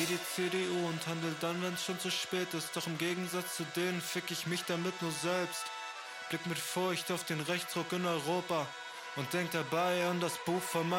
wie die CDU und handel dann, wenn's schon zu spät ist. Doch im Gegensatz zu denen fick ich mich damit nur selbst. Blick mit Furcht auf den Rechtsruck in Europa und denk dabei an das Buch von